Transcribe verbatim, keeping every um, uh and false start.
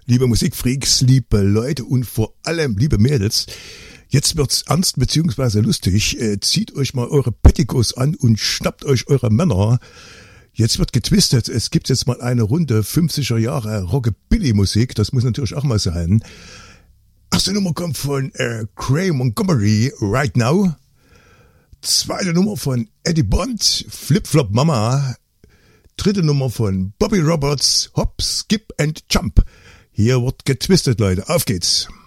Liebe Musikfreaks, liebe Leute und vor allem liebe Mädels, jetzt wird's ernst beziehungsweise lustig. Äh, zieht euch mal eure Petticoats an und schnappt euch eure Männer. Jetzt wird getwistet. Es gibt jetzt mal eine Runde fünfziger Jahre Rockabilly-Musik. Das muss natürlich auch mal sein. Erste Nummer kommt von äh, Cray Montgomery, Right Now. Zweite Nummer von Eddie Bond, Flip Flop Mama. Dritte Nummer von Bobby Roberts, Hop, Skip and Jump. Hier wird getwistet, Leute. Auf geht's.